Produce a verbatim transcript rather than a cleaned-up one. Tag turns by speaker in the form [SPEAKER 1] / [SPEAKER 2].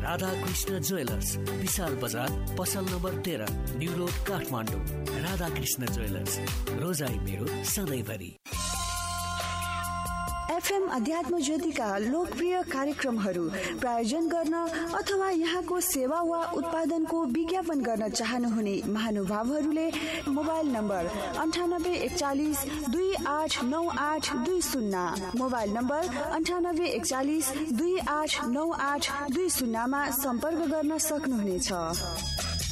[SPEAKER 1] Radhakrishna jewellers, विशाल बजार, पसल number तेह्र, new road, Kathmandu. Radhakrishna jewellers, रोजाई मेरो सधैँभरि।
[SPEAKER 2] एफएम अध्यात्म ज्योतिका लोकप्रिय कार्यक्रमहरू प्रायोजन गर्न अथवा यहाँको सेवा वा उत्पादनको विज्ञापन गर्न चाहनुहुने महानुभावहरूले मोबाइल नम्बर अन्ठानब्बे एकचालिस दुई आठ नौ आठ दुई शून्य मोबाइल नम्बर अन्ठानब्बे एकचालिस दुई आठ नौ आठ दुई शून्यमा सम्पर्क गर्न सक्नुहुनेछ।